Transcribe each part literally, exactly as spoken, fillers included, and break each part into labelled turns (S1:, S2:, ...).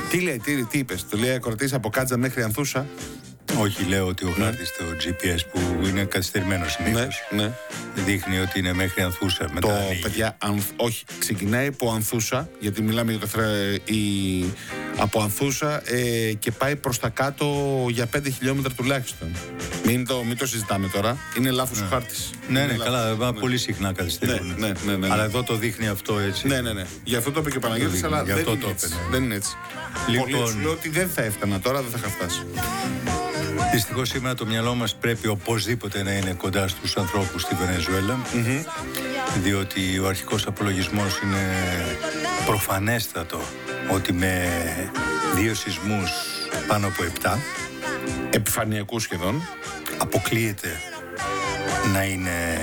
S1: Τι λέει, τι, τι είπες, του λέει ακροατής από Κάτζα μέχρι Ανθούσα.
S2: Όχι, λέω ότι ο χάρτης στο τζι πι ες που είναι καθυστερημένο συνήθως,
S1: ναι, ναι.
S2: δείχνει ότι είναι μέχρι Ανθούσα. Μετά
S1: το
S2: ανοίγει.
S1: παιδιά, αν, όχι, ξεκινάει από Ανθούσα, γιατί μιλάμε για το θρα, η, από Ανθούσα ε, και πάει προς τα κάτω για πέντε χιλιόμετρα τουλάχιστον. Μην το, μην το συζητάμε τώρα, είναι λάθος
S2: ναι.
S1: ο χάρτης.
S2: Ναι,
S1: είναι
S2: ναι,
S1: λάθος.
S2: καλά,
S1: ναι.
S2: πολύ συχνά καθυστερούν.
S1: Ναι, ναι, ναι, ναι, ναι.
S2: Αλλά εδώ το δείχνει αυτό έτσι.
S1: Ναι, ναι, ναι. Γι' αυτό το είπε και ο Παναγιώτης, αλλά δεν,
S2: αυτό
S1: είναι
S2: το
S1: έτσι.
S2: είπε, ναι.
S1: δεν είναι έτσι.
S2: Λοιπόν,
S1: Πολύ σου λέω ότι δεν θα έφτανα τώρα, δεν θα είχα φτάσει.
S2: Δυστυχώς σήμερα το μυαλό μας πρέπει οπωσδήποτε να είναι κοντά στους ανθρώπους στη Βενεζουέλα, mm-hmm. διότι ο αρχικός απολογισμός είναι προφανέστατο ότι με δύο σεισμούς πάνω από επτά,
S1: επιφανειακούς σχεδόν,
S2: αποκλείεται να είναι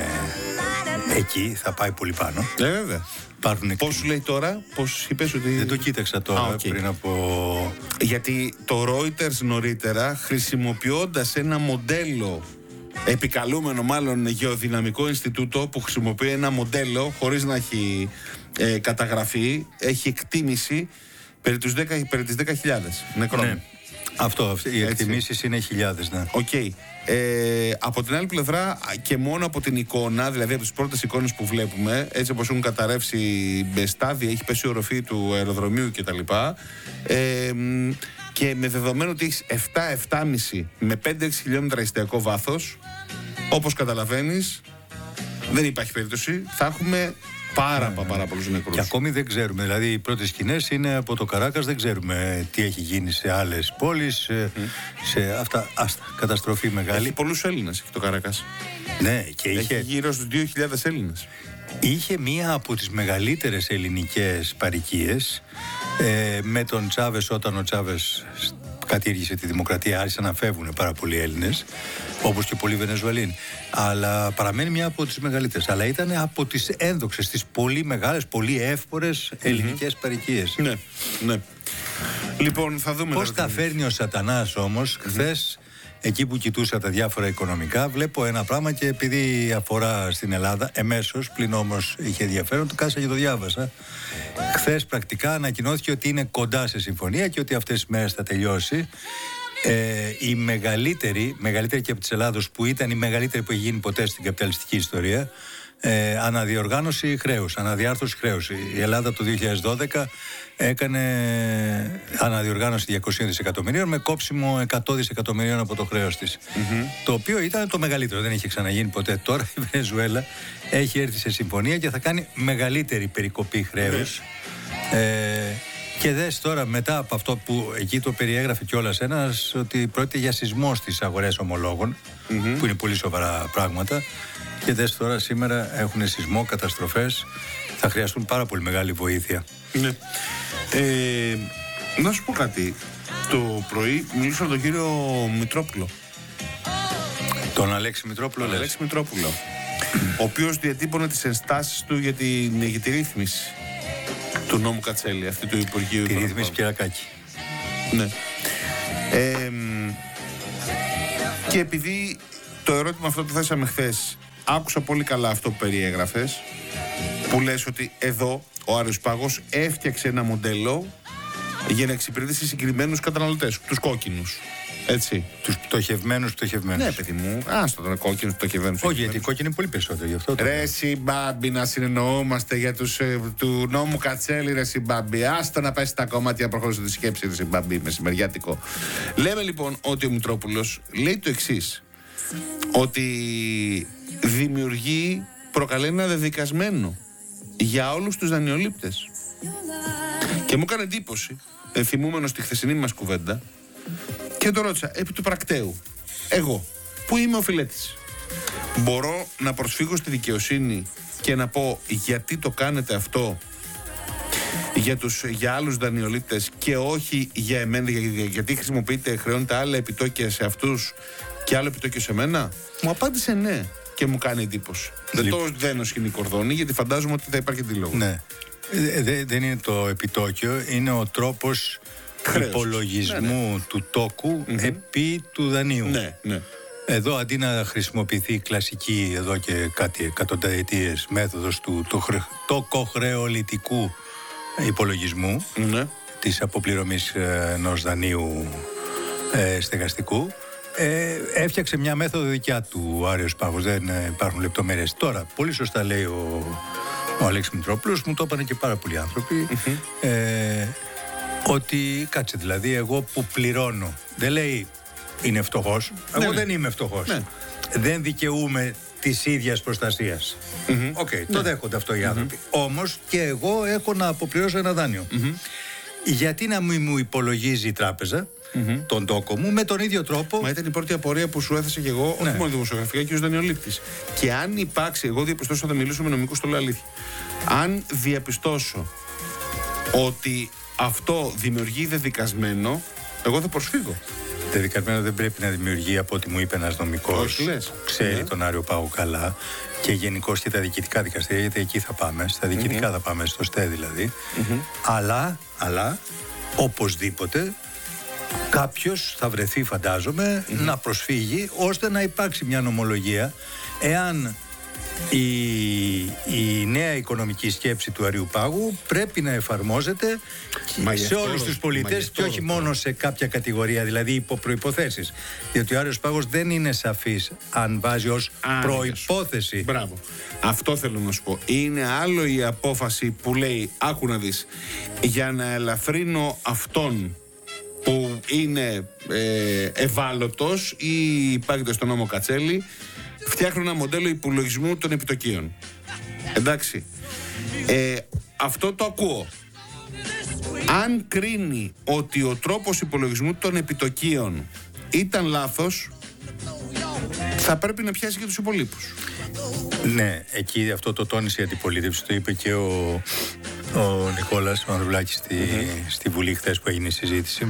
S2: εκεί, θα πάει πολύ πάνω.
S1: Ε, βέβαια. Πώς σου λέει τώρα, πώς είπες ότι...
S2: Δεν το κοίταξα τώρα
S1: Α, okay.
S2: πριν από...
S1: Γιατί το Reuters νωρίτερα, χρησιμοποιώντας ένα μοντέλο, επικαλούμενο μάλλον γεωδυναμικό Ινστιτούτο, που χρησιμοποιεί ένα μοντέλο χωρίς να έχει ε, καταγραφεί, έχει εκτίμηση περί, τους δέκα, περί τις δέκα χιλιάδες νεκρών. Ναι.
S2: Αυτό, οι εκτιμήσεις είναι χιλιάδες, ναι.
S1: Οκ. Okay. Ε, από την άλλη πλευρά και μόνο από την εικόνα, δηλαδή από τις πρώτες εικόνες που βλέπουμε, έτσι όπως έχουν καταρρεύσει με στάδια, έχει πέσει η οροφή του αεροδρομίου κτλ. Ε, και με δεδομένο ότι έχεις επτά επτά κόμμα πέντε με πέντε έξι χιλιόμετρα εστιακό βάθος, όπως καταλαβαίνεις, δεν υπάρχει περίπτωση, θα έχουμε πάρα, yeah. πάρα πολλούς νεκρούς.
S2: Και ακόμη δεν ξέρουμε, δηλαδή οι πρώτες σκηνές είναι από το Καράκας, δεν ξέρουμε τι έχει γίνει σε άλλες πόλεις, σε, mm. σε αυτά, άστα, καταστροφή μεγάλη.
S1: Έχει πολλούς Έλληνες έχει το Καράκας.
S2: Ναι, και είχε...
S1: Έχει γύρω στους δύο χιλιάδες Έλληνες.
S2: Είχε μία από τις μεγαλύτερες ελληνικές παροικίες ε, με τον Τσάβες, όταν ο Τσάβες κατήργησε τη δημοκρατία, άρχισαν να φεύγουν πάρα πολλοί Έλληνες, όπως και πολλοί Βενεζουαλίνοι. Αλλά παραμένει μια από τις μεγαλύτερες. Αλλά ήταν από τις ένδοξες, τις πολύ μεγάλες, πολύ εύπορες ελληνικές mm-hmm. παροικίες.
S1: Ναι, ναι. Λοιπόν, θα δούμε.
S2: Πώς τα φέρνει ο Σατανάς όμως, mm-hmm. χθες, εκεί που κοιτούσα τα διάφορα οικονομικά, βλέπω ένα πράγμα και επειδή αφορά στην Ελλάδα, εμέσως, πλην όμως είχε ενδιαφέρον, το κάσα και το διάβασα. Χθες πρακτικά ανακοινώθηκε ότι είναι κοντά σε συμφωνία και ότι αυτές τις μέρες θα τελειώσει. Ε, η μεγαλύτερη, μεγαλύτερη και από της Ελλάδος, που ήταν η μεγαλύτερη που έχει γίνει ποτέ στην καπιταλιστική ιστορία, ε, αναδιοργάνωση χρέους, αναδιάρθρωση χρέους. Η Ελλάδα το δύο χιλιάδες δώδεκα έκανε αναδιοργάνωση διακόσια δισεκατομμυρίων με κόψιμο εκατό δισεκατομμυρίων από το χρέος της. Mm-hmm. Το οποίο ήταν το μεγαλύτερο, δεν είχε ξαναγίνει ποτέ. Τώρα η Βενεζουέλα έχει έρθει σε συμφωνία και θα κάνει μεγαλύτερη περικοπή χρέους. Mm-hmm. Ε, και δες τώρα, μετά από αυτό που εκεί το περιέγραφε κιόλας ένας, ότι πρόκειται για σεισμό στις αγορές ομολόγων, mm-hmm. που είναι πολύ σοβαρά πράγματα. Και δες τώρα, σήμερα έχουν σεισμό, καταστροφές. Θα χρειαστούν πάρα πολύ μεγάλη βοήθεια.
S1: Ναι. Ε, να σου πω κάτι. Το πρωί μιλούσα με τον κύριο Μητρόπουλο.
S2: Τον Αλέξη Μητρόπουλο,
S1: Τον Αλέξη Μητρόπουλο. Ο οποίος διατύπωνε τις ενστάσεις του για, την, για τη ρύθμιση του νόμου Κατσέλη, αυτή του Υπουργείου.
S2: Τη ρύθμιση Κυρακάκη.
S1: Ναι. Ε, και επειδή το ερώτημα αυτό που θέσαμε χθες, άκουσα πολύ καλά αυτό που περιέγραφες, που λες ότι εδώ ο Άρης Πάγος έφτιαξε ένα μοντέλο για να εξυπηρετήσει συγκεκριμένους καταναλωτές, τους κόκκινους. Έτσι.
S2: Τους πτωχευμένους πτωχευμένους.
S1: Ναι, παιδί μου. Άστο τώρα, κόκκινους πτωχευμένους.
S2: Όχι, γιατί οι κόκκινοι είναι πολύ περισσότερο γι' αυτό.
S1: Ρε συμπάμπη, να συνεννοούμαστε για τους, ε, του νόμου Κατσέλη, ρε συμπάμπη. Άστο να πέσει τα κομμάτια, προχωρήσει τη σκέψη, ρε συμπάμπη, μεσημεριάτικο. Λέμε λοιπόν ότι ο Μητρόπουλος λέει το εξής. Ότι δημιουργεί, προκαλεί ένα δεδικασμένο για όλους τους δανειολήπτες. Και μου έκανε εντύπωση, θυμούμενος τη χθεσινή μας κουβέντα, και το ρώτησα, επί του πρακτέου, εγώ που είμαι ο φιλέτης, μπορώ να προσφύγω στη δικαιοσύνη και να πω γιατί το κάνετε αυτό για, τους, για άλλους δανειολήπτες και όχι για εμένα, για, γιατί χρησιμοποιείτε, χρεώνετε άλλα επιτόκια σε αυτούς και άλλο επιτόκιο σε μένα? Μου απάντησε ναι και μου κάνει εντύπωση. Δεν το δένω σκηνή κορδόνι, γιατί φαντάζομαι ότι θα υπάρχει αντίλογο.
S2: Ναι. Δε, δεν είναι το επιτόκιο, είναι ο τρόπος χρέος υπολογισμού, ναι, ναι, του τόκου, mm-hmm, επί του δανείου.
S1: Ναι, ναι.
S2: Εδώ αντί να χρησιμοποιηθεί η κλασική εδώ και κάτι εκατονταετίες μέθοδος του τοκοχρεωλητικού υπολογισμού, ναι, της αποπληρωμής ενός δανείου ε, στεγαστικού. Ε, έφτιαξε μια μέθοδο δικιά του ο Άριος Πάγος, δεν ε, υπάρχουν λεπτομέρειες. Τώρα, πολύ σωστά λέει ο, ο Αλέξης Μητρόπουλος, μου το είπαν και πάρα πολλοί άνθρωποι, mm-hmm. ε, ότι κάτσε δηλαδή εγώ που πληρώνω, δεν λέει είναι φτωχός, εγώ ναι, δεν είμαι φτωχός, ναι. δεν δικαιούμαι της ίδιας προστασίας. Οκ, mm-hmm. okay, το ναι. δέχονται αυτό οι άνθρωποι. Mm-hmm. Όμως και εγώ έχω να αποπληρώσω ένα δάνειο. Mm-hmm. Γιατί να μην μου υπολογίζει η τράπεζα mm-hmm. τον τόκο μου με τον ίδιο τρόπο?
S1: Μα ήταν η πρώτη απορία που σου έθεσα και εγώ, ναι. όχι μόνο δημοσιογραφικά, και ως δανειολήπτης. Και αν υπάρξει, εγώ διαπιστώσω, θα μιλήσω με νομικούς, το λέω αλήθεια. Αν διαπιστώσω ότι αυτό δημιουργεί δεδικασμένο, εγώ θα προσφύγω.
S2: Δεδικασμένο δεν πρέπει να δημιουργεί, από ό,τι μου είπε ένας νομικός που ξέρει yeah. τον Άριο Πάγο καλά, και γενικώς και τα διοικητικά δικαστήρια, γιατί εκεί θα πάμε, στα διοικητικά mm-hmm. θα πάμε, στο ΣΤΕ δηλαδή. Mm-hmm. Αλλά, αλλά, οπωσδήποτε, κάποιος θα βρεθεί, φαντάζομαι, mm-hmm. να προσφύγει, ώστε να υπάρξει μια νομολογία, εάν η, η νέα οικονομική σκέψη του Αρίου Πάγου πρέπει να εφαρμόζεται μα σε όλους τους πολίτες και όχι μόνο σε κάποια κατηγορία, δηλαδή υπό προϋποθέσεις. Διότι ο Άριος Πάγος δεν είναι σαφής αν βάζει ως Α, προϋπόθεση.
S1: Μπράβο. Αυτό θέλω να σου πω. Είναι άλλο η απόφαση που λέει, άκου να δεις, για να ελαφρύνω αυτόν που είναι ε, ευάλωτος ή υπάρχει στο νόμο Κατσέλη, φτιάχνω ένα μοντέλο υπολογισμού των επιτοκίων. Εντάξει. Ε, αυτό το ακούω. Αν κρίνει ότι ο τρόπος υπολογισμού των επιτοκίων ήταν λάθος, θα πρέπει να πιάσει και τους υπολείπους.
S2: Ναι, εκεί αυτό το τόνισε η αντιπολίτευση, το είπε και ο, ο Νικόλας ο Ανδρουλάκης στη, mm-hmm. στη Βουλή χθες που έγινε η συζήτηση.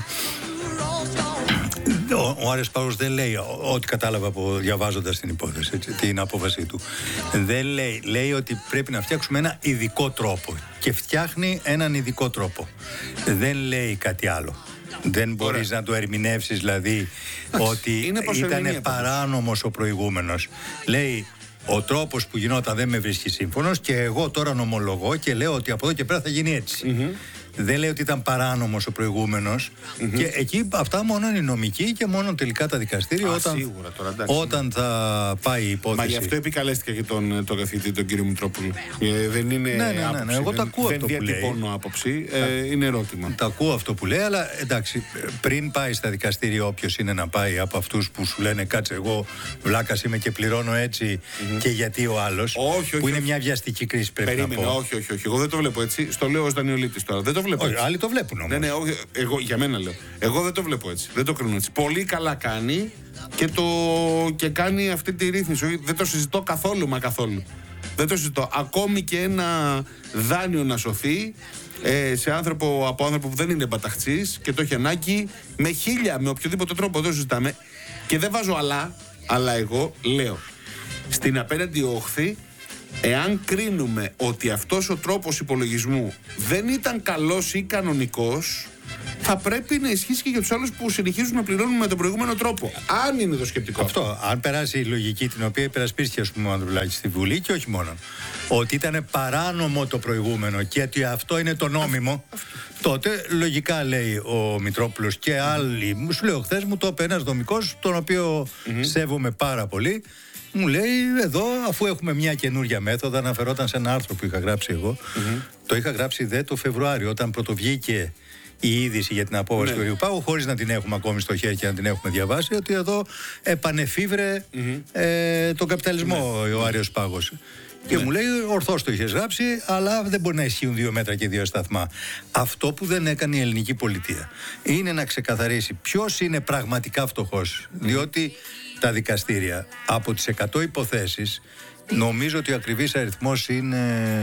S2: Ο, ο Άριος Πάγος δεν λέει ό,τι κατάλαβα από διαβάζοντας την υπόθεση, έτσι, την απόφαση του. Δεν λέει, λέει ότι πρέπει να φτιάξουμε ένα ειδικό τρόπο και φτιάχνει έναν ειδικό τρόπο. Δεν λέει κάτι άλλο. Δεν μπορείς να το ερμηνεύσεις δηλαδή ότι ήταν παράνομος ο προηγούμενος. Λέει, ο τρόπος που γινόταν δεν με βρίσκει σύμφωνος και εγώ τώρα νομολογώ και λέω ότι από εδώ και πέρα θα γίνει έτσι. Mm-hmm. Δεν λέει ότι ήταν παράνομος ο προηγούμενος mm-hmm. και εκεί αυτά μόνο είναι νομικοί και μόνο τελικά τα δικαστήρια. Α, όταν,
S1: σίγουρα, τώρα,
S2: όταν θα πάει η υπόθεση.
S1: Μα γι' αυτό επικαλέστηκα και τον, τον καθηγητή τον κύριο Μητρόπουλο. Ε, δεν είναι
S2: ναι, ναι, ναι,
S1: άποψη,
S2: ναι, εγώ
S1: δεν,
S2: το ακούω
S1: δεν
S2: αυτό που λέει.
S1: Δεν διατυπώνω άποψη, ε, είναι ερώτημα.
S2: Τα ακούω αυτό που λέει, αλλά εντάξει, πριν πάει στα δικαστήρια όποιος είναι να πάει από αυτούς που σου λένε κάτσε εγώ βλάκας είμαι και πληρώνω έτσι mm-hmm. και γιατί ο άλλος,
S1: όχι, όχι,
S2: που είναι
S1: όχι.
S2: μια βιαστική κρίση πρέπει
S1: Περίμενε,
S2: να πω.
S1: όχι, όχι, όχι, εγώ δεν το βλέπω έτσι, στο λέω ως δανειολήπτης τώρα, δεν το βλέπω έτσι.
S2: Άλλοι το βλέπουν όμως.
S1: Ναι, ναι, όχι, εγώ, για μένα λέω. Εγώ δεν το βλέπω έτσι. Δεν το κρίνω έτσι. Πολύ καλά κάνει και, το, και κάνει αυτή τη ρύθμιση. Δεν το συζητώ καθόλου, μα καθόλου. Δεν το συζητώ. Ακόμη και ένα δάνειο να σωθεί ε, σε άνθρωπο, από άνθρωπο που δεν είναι μπαταχτσής και το έχει ανάγκη με χίλια, με οποιοδήποτε τρόπο, δεν συζητάμε. Και δεν βάζω αλλά, αλλά εγώ λέω στην απέναντι όχθη, εάν κρίνουμε ότι αυτός ο τρόπος υπολογισμού δεν ήταν καλός ή κανονικός, θα πρέπει να ισχύσει και για τους άλλους που συνεχίζουν να πληρώνουν με τον προηγούμενο τρόπο. Αν είναι το σκεπτικό.
S2: Αυτό, αν περάσει η λογική την οποία υπερασπίστηκε ας πούμε ο Ανδρουλάκης στη Βουλή και όχι μόνο, ότι ήταν παράνομο το προηγούμενο και ότι αυτό είναι το νόμιμο, αυτό. Τότε λογικά λέει ο Μητρόπουλος και άλλοι, μου σου λέω χθες μου το είπε ένας δομικός, τον οποίο mm-hmm. σέβομαι πάρα πολύ. Μου λέει εδώ, αφού έχουμε μια καινούργια μέθοδο, αναφερόταν σε ένα άρθρο που είχα γράψει εγώ. Mm-hmm. Το είχα γράψει δε το Φεβρουάριο, όταν πρωτοβγήκε η είδηση για την απόβαση ναι. του Αρίου Πάγου, χωρίς να την έχουμε ακόμη στο χέρι και να την έχουμε διαβάσει, ότι εδώ επανεφίβρε mm-hmm. ε, τον καπιταλισμό ναι. ο Άριος Πάγος. Και ναι. μου λέει, ορθώς το είχες γράψει, αλλά δεν μπορεί να ισχύουν δύο μέτρα και δύο σταθμά. Αυτό που δεν έκανε η ελληνική πολιτεία είναι να ξεκαθαρίσει ποιος είναι πραγματικά φτωχός. Mm. Διότι τα δικαστήρια από τις εκατό υποθέσεις, νομίζω ότι ο ακριβής αριθμός είναι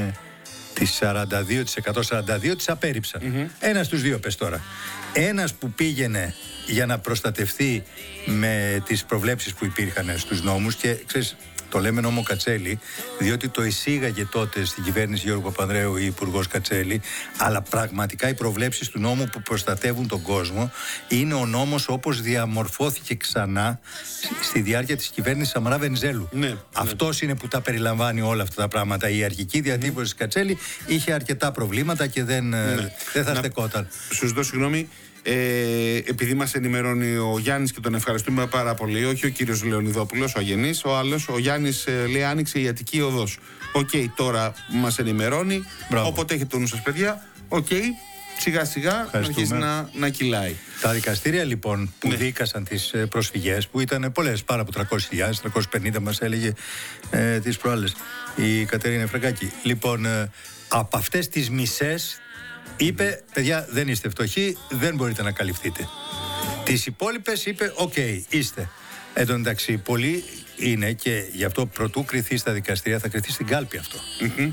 S2: τις σαράντα δύο τοις εκατό, σαράντα δύο τις απέρριψαν. Mm-hmm. Ένας στους δύο πες τώρα. Ένας που πήγαινε για να προστατευτεί με τις προβλέψεις που υπήρχαν στους νόμους και ξέρεις, Το λέμε νόμο Κατσέλη, διότι το εισήγαγε τότε στην κυβέρνηση Γιώργου Παπανδρέου η υπουργός Κατσέλη. Αλλά πραγματικά οι προβλέψεις του νόμου που προστατεύουν τον κόσμο είναι ο νόμος όπως διαμορφώθηκε ξανά στη διάρκεια της κυβέρνησης Σαμαρά Βενιζέλου.
S1: Ναι,
S2: Αυτός ναι. είναι που τα περιλαμβάνει όλα αυτά τα πράγματα. Η αρχική διατύπωση της Κατσέλη είχε αρκετά προβλήματα και δεν, ναι. δεν θα στεκόταν.
S1: Σου ζητώ συγγνώμη. Ε, επειδή μας ενημερώνει ο Γιάννης και τον ευχαριστούμε πάρα πολύ, όχι ο κύριος Λεωνιδόπουλος, ο Αγενής, ο άλλος, ο Γιάννης ε, λέει άνοιξε η Αττική Οδός. Οκ, okay, τώρα μας ενημερώνει. Μπράβο. Οπότε έχετε το νου σας, παιδιά. Οκ, okay, σιγά σιγά να αρχίσει να, να κυλάει.
S2: Τα δικαστήρια λοιπόν που ναι. δίκασαν τις προσφυγές, που ήταν πολλές, πάρα από τριακόσιες χιλιάδες, τριακόσιες πενήντα μας έλεγε ε, τις προάλλες η Κατερίνα Φραγκάκη. Λοιπόν, ε, από αυτές τις μισές είπε, παιδιά, δεν είστε φτωχοί, δεν μπορείτε να καλυφθείτε. Τις υπόλοιπες είπε, οκ, okay, είστε. Εν τω μεταξύ, πολλοί είναι και γι' αυτό πρωτού κριθεί στα δικαστήρια, θα κριθεί στην κάλπη αυτό. Mm-hmm.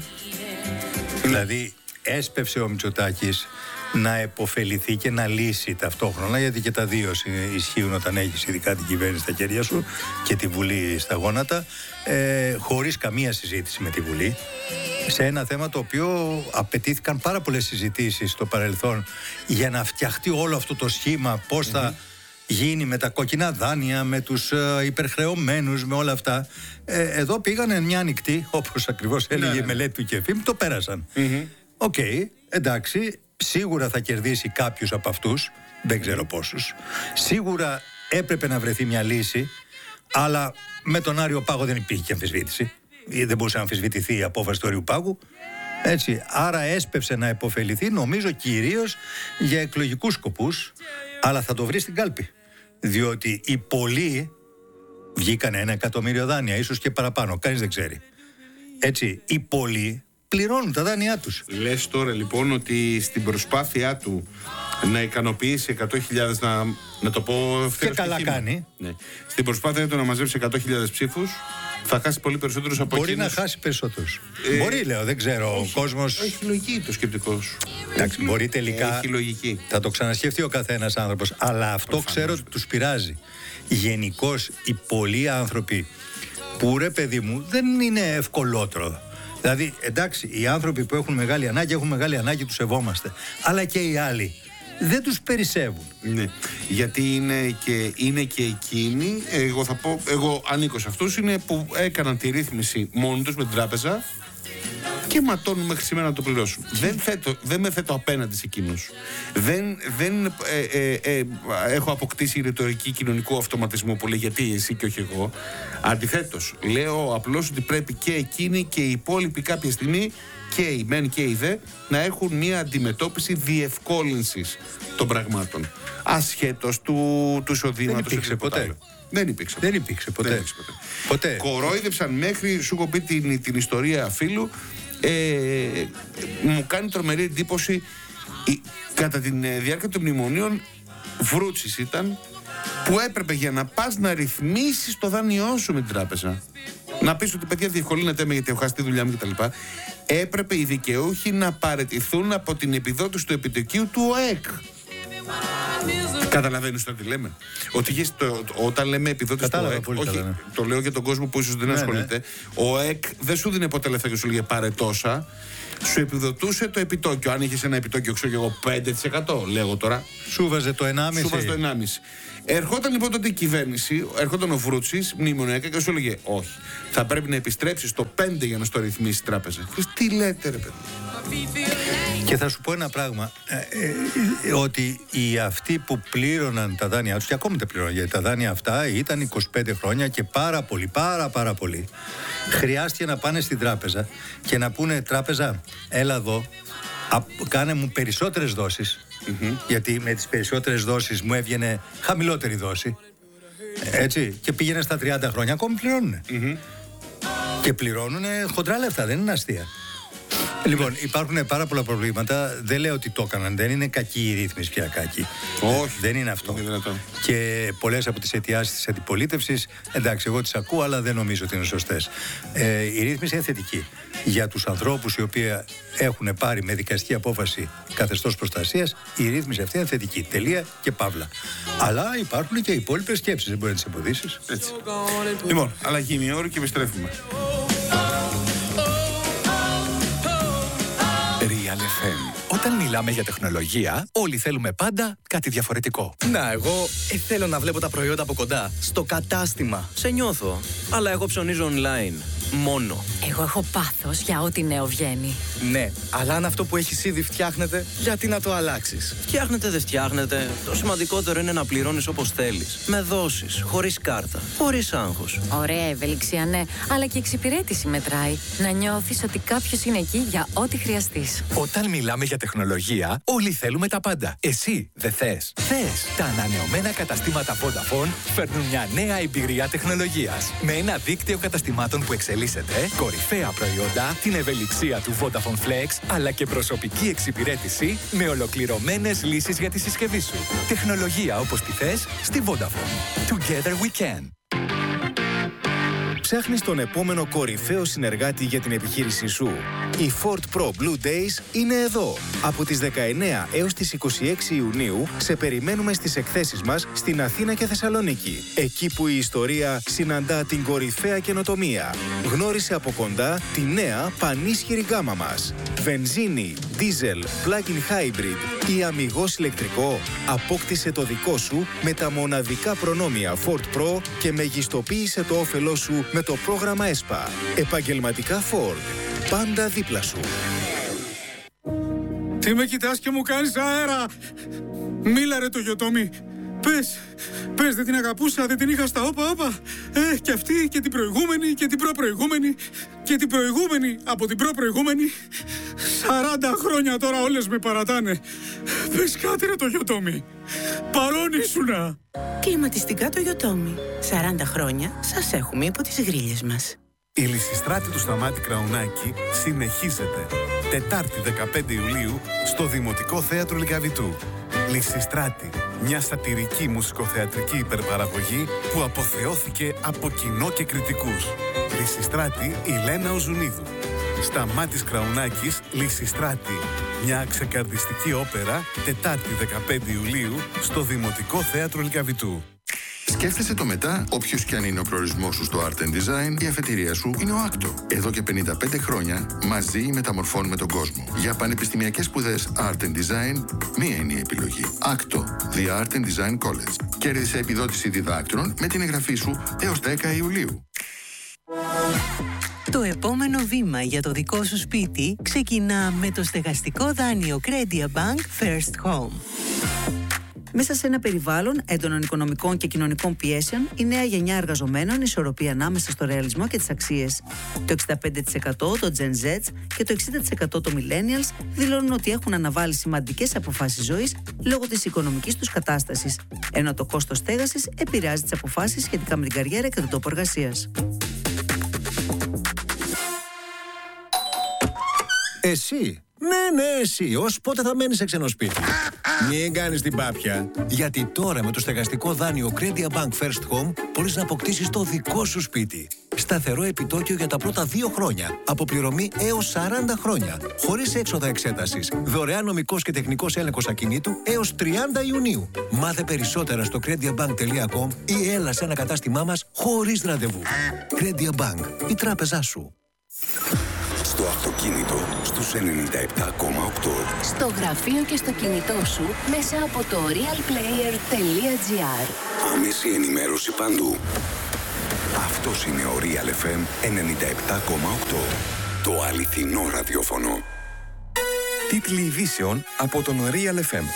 S2: Δηλαδή, έσπευσε ο Μητσοτάκης να επωφεληθεί και να λύσει ταυτόχρονα, γιατί και τα δύο ισχύουν όταν έχεις ειδικά την κυβέρνηση στα χέρια σου και τη Βουλή στα γόνατα, ε, χωρίς καμία συζήτηση με τη Βουλή, σε ένα θέμα το οποίο απαιτήθηκαν πάρα πολλές συζητήσεις στο παρελθόν για να φτιαχτεί όλο αυτό το σχήμα, πώς mm-hmm. θα γίνει με τα κόκκινα δάνεια, με τους ε, υπερχρεωμένους, με όλα αυτά. Ε, εδώ πήγανε μια ανοιχτή, όπως ακριβώς έλεγε η μελέτη του Κεφίμ, το πέρασαν. Οκ, mm-hmm. okay, εντάξει, σίγουρα θα κερδίσει κάποιος από αυτούς, δεν ξέρω πόσους. Σίγουρα έπρεπε να βρεθεί μια λύση, αλλά με τον Άριο Πάγο δεν υπήρχε αμφισβήτηση. Δεν μπορούσε να αμφισβητηθεί η απόφαση του Αριού Πάγου. Έτσι, άρα έσπευσε να επωφεληθεί, νομίζω κυρίως για εκλογικούς σκοπούς, αλλά θα το βρει στην κάλπη. Διότι οι πολλοί βγήκαν ένα εκατομμύριο δάνεια, ίσως και παραπάνω, κανείς δεν ξέρει. Έτσι, οι πολλοί πληρώνουν τα δάνειά τους.
S1: Λες τώρα λοιπόν ότι στην προσπάθειά του να ικανοποιήσει εκατό χιλιάδες, να, να το πω ευθέρως
S2: και καλά κάνει.
S1: Ναι. Στην προσπάθειά του να μαζέψει εκατό χιλιάδες ψήφους, θα χάσει πολύ περισσότερους από
S2: Μπορεί
S1: εκείνους.
S2: να χάσει περισσότερους. Ε, μπορεί, λέω, δεν ξέρω.
S1: Όχι,
S2: ο κόσμος.
S1: Έχει λογική το σκεπτικό σου.
S2: Εντάξει, μπορεί τελικά.
S1: Έχει λογική.
S2: Θα το ξανασκεφτεί ο καθένας άνθρωπος. Αλλά αυτό Προφανώς. ξέρω ότι τους πειράζει. Γενικώς οι πολλοί άνθρωποι που, ρε παιδί μου, δεν είναι ευκολότερο. Δηλαδή, εντάξει, οι άνθρωποι που έχουν μεγάλη ανάγκη έχουν μεγάλη ανάγκη, τους σεβόμαστε. Αλλά και οι άλλοι δεν τους περισσεύουν.
S1: Ναι, γιατί είναι και, είναι και εκείνοι, εγώ θα πω, εγώ ανήκω σε αυτούς, είναι που έκαναν τη ρύθμιση μόνοι τους με την τράπεζα και ματώνουν μέχρι σήμερα να το πληρώσουν. δεν, θέτω, δεν με θέτω απέναντι σε εκείνους. Δεν, δεν ε, ε, ε, έχω αποκτήσει ρητορική κοινωνικού αυτοματισμού που λέει γιατί εσύ και όχι εγώ. Αντιθέτως, λέω απλώς ότι πρέπει και εκείνοι και οι υπόλοιποι κάποια στιγμή, και οι μεν και οι δε, να έχουν μια αντιμετώπιση διευκόλυνσης των πραγμάτων. Ασχέτως του, του εισοδήματος.
S2: Δεν υπήρξε ποτέ.
S1: Άλλο. Δεν υπήρξε.
S2: Δεν υπήρξε ποτέ.
S1: Δεν υπήρξε ποτέ.
S2: ποτέ.
S1: Κορόιδεψαν μέχρι, σου έχω πει την, την ιστορία φίλου, ε, μου κάνει τρομερή εντύπωση η, κατά τη διάρκεια των μνημονίων Βρούτσης ήταν, που έπρεπε για να πας να ρυθμίσεις το δάνειό σου με την τράπεζα, να πεις ότι παιδιά διευκολύνεται με γιατί έχω χάσει τη δουλειά μου κτλ. Έπρεπε οι δικαιούχοι να παραιτηθούν από την επιδότηση του επιτοκίου του ΟΕΚ. Καταλαβαίνεις τώρα τι λέμε? Ότι είχες το, όταν λέμε επιδότηση του ΟΕΚ, όχι, καλά, ναι. το λέω για τον κόσμο που ίσως δεν ναι, ασχολείται. Ναι. Ο ΟΕΚ δεν σου δίνει ποτέ λεφτά και σου λέγε πάρε τόσα. Σου επιδοτούσε το επιτόκιο. Αν είχες ένα επιτόκιο, ξέρω εγώ, πέντε τοις εκατό, λέω τώρα.
S2: Σου βάζε το ενάμιση.
S1: Σου βάζε το ενάμιση. Ερχόταν λοιπόν τότε η κυβέρνηση, ερχόταν ο Βρούτσης, μνημονιακά και σου έλεγε όχι. Θα πρέπει να επιστρέψεις το πέντε για να στο ρυθμίσει η τράπεζα. Τι λέτε, ρε παιδί?
S2: Και θα σου πω ένα πράγμα. Ε, ε, ότι οι αυτοί που πλήρωναν τα δάνειά τους, και ακόμη τα πλήρωναν, γιατί τα δάνεια αυτά ήταν είκοσι πέντε χρόνια και πάρα πολύ, πάρα πάρα πολύ, χρειάστηκε να πάνε στην τράπεζα και να πούνε τράπεζα, έλα εδώ, α, κάνε μου περισσότερες δόσεις. Mm-hmm. Γιατί με τις περισσότερες δόσεις μου έβγαινε χαμηλότερη δόση. Έτσι. Και πήγαινε στα τριάντα χρόνια, ακόμη πληρώνουν. Mm-hmm. Και πληρώνουν χοντρά λεφτά, δεν είναι αστεία. Λοιπόν, υπάρχουν πάρα πολλά προβλήματα. Δεν λέω ότι το έκαναν. Δεν είναι κακή η ρύθμιση πια, κακή.
S1: Όχι.
S2: Δεν είναι αυτό.
S1: Είναι
S2: και πολλές από τις αιτιάσεις της αντιπολίτευσης, εντάξει, εγώ τις ακούω, αλλά δεν νομίζω ότι είναι σωστές. Ε, η ρύθμιση είναι θετική. Για τους ανθρώπους οι οποίοι έχουν πάρει με δικαστική απόφαση καθεστώς προστασίας, η ρύθμιση αυτή είναι θετική. Τελεία και παύλα. Αλλά υπάρχουν και οι υπόλοιπες σκέψεις. Δεν μπορεί να τις εμποδίσεις.
S1: Έτσι. Λοιπόν, αλλαγή ημιώρου και επιστρέφουμε.
S3: Real εφ εμ. Όταν μιλάμε για τεχνολογία, όλοι θέλουμε πάντα κάτι διαφορετικό.
S4: Να, εγώ ε, θέλω να βλέπω τα προϊόντα από κοντά, στο κατάστημα. Σε νιώθω. Αλλά εγώ ψωνίζω online. Μόνο.
S5: Εγώ έχω πάθος για ό,τι νέο βγαίνει.
S4: Ναι, αλλά αν αυτό που έχεις ήδη φτιάχνεται, γιατί να το αλλάξεις?
S6: Φτιάχνετε, δεν φτιάχνετε. Το σημαντικότερο είναι να πληρώνεις όπως θέλεις. Με δόσεις, χωρίς κάρτα, χωρίς άγχος.
S5: Ωραία ευελιξία, ναι, αλλά και εξυπηρέτηση μετράει. Να νιώθεις ότι κάποιος είναι εκεί για ό,τι χρειαστείς.
S3: Όταν μιλάμε για τεχνολογία, όλοι θέλουμε τα πάντα. Εσύ δεν θες? Θες. Τα ανανεωμένα καταστήματα Vodafone φέρνουν μια νέα εμπειρία τεχνολογίας. Με ένα δίκτυο καταστημάτων που εξελίσσεται, κορυφαία προϊόντα, την ευελιξία του Vodafone Flex, αλλά και προσωπική εξυπηρέτηση με ολοκληρωμένες λύσεις για τη συσκευή σου. Τεχνολογία όπως τη θες στη Vodafone. Together we can.
S7: Ψάχνεις τον επόμενο κορυφαίο συνεργάτη για την επιχείρησή σου? Η Ford Pro Blue Days είναι εδώ. Από τις δεκαεννέα έως τις είκοσι έξι Ιουνίου σε περιμένουμε στις εκθέσεις μας στην Αθήνα και Θεσσαλονίκη. Εκεί που η ιστορία συναντά την κορυφαία καινοτομία. Γνώρισε από κοντά τη νέα πανίσχυρη γκάμα μας. Βενζίνη, diesel, plug-in hybrid ή αμιγώς ηλεκτρικό. Απόκτησε το δικό σου με τα μοναδικά προνόμια Ford Pro και μεγιστοποίησε το όφελό σου με το πρόγραμμα ΕΣΠΑ. Επαγγελματικά Ford. Πάντα δίπλα σου.
S8: Τι με κοιτάς και μου κάνεις αέρα? Μίλα ρε το Γιωτόμι. Πες, πες δεν την αγαπούσα, δεν την είχα στα όπα όπα. Ε, και αυτή και την προηγούμενη και την προπροηγούμενη και την προηγούμενη από την προπροηγούμενη. Σαράντα χρόνια τώρα όλες με παρατάνε. Πες κάτι ρε το Γιωτόμι. Παρόν ήσουνα.
S9: Κλιματιστικά το Γιωτόμι. σαράντα χρόνια σας έχουμε υπό τις γρίλες μας.
S10: Η Λυσιστράτη του Σταμάτη Κραουνάκη συνεχίζεται. Τετάρτη δεκαπέντε Ιουλίου στο Δημοτικό Θέατρο Λυκαβητού. Λυσιστράτη, μια σατιρική μουσικοθεατρική υπερπαραγωγή που αποθεώθηκε από κοινό και κριτικούς. Λυσιστράτη η Λένα Οζουνίδου. Σταμάτης Κραουνάκης, Λυσιστράτη. Μια ξεκαρδιστική όπερα, Τετάρτη δεκαπέντε Ιουλίου στο Δημοτικό Θέατρο Λυκαβητού.
S11: Σκέφτεσαι το μετά, όποιος κι αν είναι ο προορισμός σου στο Art and Design, η αφετηρία σου είναι ο Άκτο. Εδώ και πενήντα πέντε χρόνια, μαζί μεταμορφώνουμε τον κόσμο. Για πανεπιστημιακές σπουδές Art and Design, μία είναι η επιλογή. Άκτο, The Art and Design College. Κέρδισε επιδότηση διδάκτρων με την εγγραφή σου έως δέκα Ιουλίου.
S9: Το επόμενο βήμα για το δικό σου σπίτι ξεκινά με το στεγαστικό δάνειο Credia Bank First Home.
S12: Μέσα σε ένα περιβάλλον έντονων οικονομικών και κοινωνικών πιέσεων, η νέα γενιά εργαζομένων ισορροπεί ανάμεσα στο ρεαλισμό και τις αξίες. Το εξήντα πέντε τοις εκατό των Gen Z και το εξήντα τοις εκατό των Millennials δηλώνουν ότι έχουν αναβάλει σημαντικές αποφάσεις ζωής λόγω της οικονομικής τους κατάστασης, ενώ το κόστος στέγασης επηρεάζει τις αποφάσεις σχετικά με την καριέρα και τον τόπο εργασίας.
S13: Εσύ. Ναι, ναι, εσύ. Ως πότε θα μένεις σε ξένο σπίτι? Μην κάνεις την πάπια. Γιατί τώρα με το στεγαστικό δάνειο Credia Bank First Home μπορείς να αποκτήσεις το δικό σου σπίτι. Σταθερό επιτόκιο για τα πρώτα δύο χρόνια. Αποπληρωμή έως σαράντα χρόνια. Χωρίς έξοδα εξέτασης. Δωρεάν νομικός και τεχνικός έλεγχος ακινήτου έως τριάντα Ιουνίου. Μάθε περισσότερα στο crediabank τελεία com ή έλα σε ένα κατάστημά μας χωρίς ραντεβού. Credia Bank. Η τράπεζά σου.
S14: Στο αυτοκίνητο, στους ενενήντα επτά κόμμα οκτώ.
S15: Στο γραφείο και στο κινητό σου, μέσα από το realplayer τελεία gr.
S14: Άμεση ενημέρωση παντού. Αυτός είναι ο Real εφ εμ ενενήντα επτά κόμμα οκτώ. Το αληθινό ραδιόφωνο.
S16: Τίτλοι ειδήσεων από τον Real εφ εμ.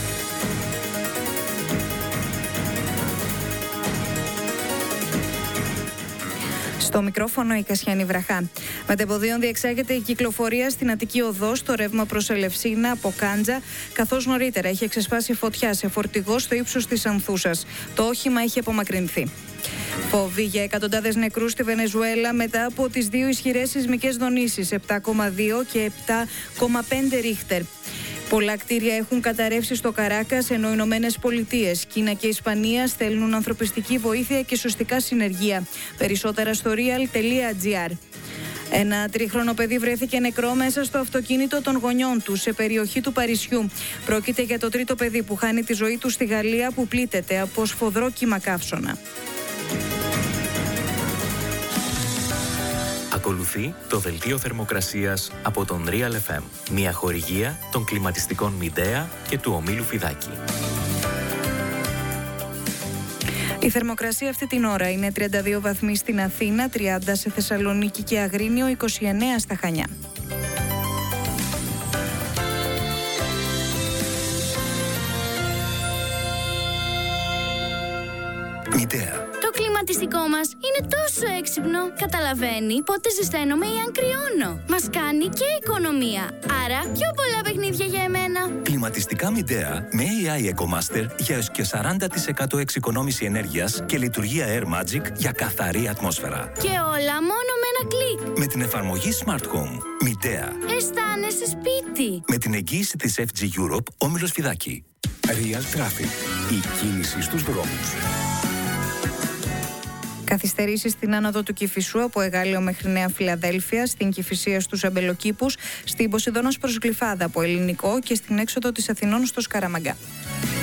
S17: Στο μικρόφωνο η Κασιανή Βραχά. Μετεμποδίων διεξάγεται η κυκλοφορία στην Αττική Οδό στο ρεύμα προς Ελευσίνα από Κάντζα, καθώς νωρίτερα είχε ξεσπάσει φωτιά σε φορτηγό στο ύψος της Ανθούσας. Το όχημα είχε απομακρυνθεί. Φόβοι για εκατοντάδες νεκρούς στη Βενεζουέλα μετά από τις δύο ισχυρές σεισμικές δονήσεις, επτά κόμμα δύο και επτά κόμμα πέντε ρίχτερ. Πολλά κτίρια έχουν καταρρεύσει στο Καράκας, ενώ οι Ηνωμένες Πολιτείες, Κίνα και Ισπανία στέλνουν ανθρωπιστική βοήθεια και σωστικά συνεργεία. Περισσότερα στο real τελεία gr. Ένα τρίχρονο παιδί βρέθηκε νεκρό μέσα στο αυτοκίνητο των γονιών του σε περιοχή του Παρισιού. Πρόκειται για το τρίτο παιδί που χάνει τη ζωή του στη Γαλλία, που πλήττεται από σφοδρό κύμα καύσωνα.
S18: Ακολουθεί το δελτίο θερμοκρασίας από τον Real εφ εμ, μια χορηγία των κλιματιστικών Midea και του ομίλου Φιδάκη.
S17: Η θερμοκρασία αυτή την ώρα είναι τριάντα δύο βαθμοί στην Αθήνα, τριάντα σε Θεσσαλονίκη και Αγρίνιο, είκοσι εννέα στα Χανιά.
S14: Midea.
S19: Το κλιματιστικό μας είναι τόσο έξυπνο. Καταλαβαίνει πότε ζεσταίνομαι ή αν κρυώνω. Μας κάνει και οικονομία. Άρα πιο πολλά παιχνίδια για εμένα.
S20: Κλιματιστικά Midea με έι άι EcoMaster για έως και σαράντα τοις εκατό εξοικονόμηση ενέργειας και λειτουργία Air Magic για καθαρή ατμόσφαιρα.
S19: Και όλα μόνο με ένα κλικ.
S20: Με την εφαρμογή Smart Home. Midea.
S19: Αισθάνεσαι σπίτι.
S20: Με την εγγύηση της εφ τζι Europe, όμιλος Φιδάκη.
S14: Real Traffic. Η κίνηση στους δρόμους.
S17: Καθυστερήσεις στην άνοδο του Κηφισού από Εγάλεο μέχρι Νέα Φιλαδέλφια, στην Κηφισία στους Αμπελοκήπους, στην Ποσειδώνος προς Γλυφάδα από Ελληνικό και στην έξοδο της Αθηνών στο Σκαραμαγκά.